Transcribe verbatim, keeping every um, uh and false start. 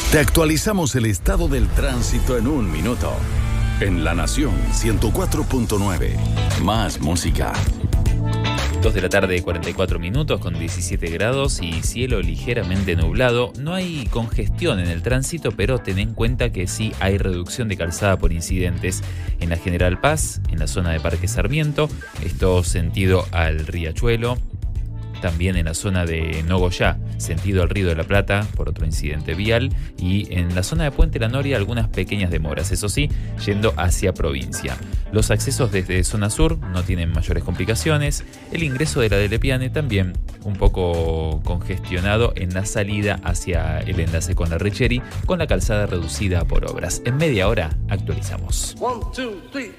Te actualizamos el estado del tránsito en un minuto. En La Nación ciento cuatro punto nueve. Más música. dos de la tarde, cuarenta y cuatro minutos, con diecisiete grados y cielo ligeramente nublado. No hay congestión en el tránsito, pero ten en cuenta que sí hay reducción de calzada por incidentes en la General Paz, en la zona de Parque Sarmiento, esto sentido al Riachuelo. También en la zona de Nogoyá, sentido al Río de la Plata, por otro incidente vial. Y en la zona de Puente La Noria, algunas pequeñas demoras, eso sí, yendo hacia provincia. Los accesos desde zona sur no tienen mayores complicaciones. El ingreso de la de Lepiane también un poco congestionado en la salida hacia el enlace con la Richeri, con la calzada reducida por obras. En media hora actualizamos. One, two, three.